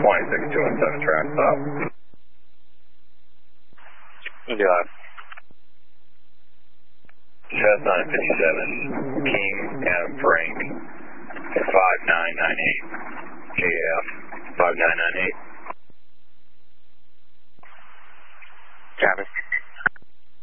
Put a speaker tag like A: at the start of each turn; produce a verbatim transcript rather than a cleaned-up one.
A: twenty-six two one seven track stop.
B: Yeah.
A: Cessna fifty-seven, King and Frank, five nine nine eight, K F, five nine nine eight.